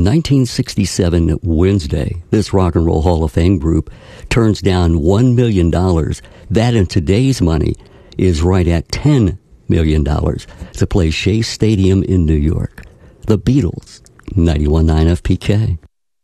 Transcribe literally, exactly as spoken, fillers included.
On nineteen sixty-seven Wednesday, this Rock and Roll Hall of Fame group turns down one million dollars. That in today's money is right at ten million dollars to play Shea Stadium in New York. The Beatles, ninety-one point nine F P K.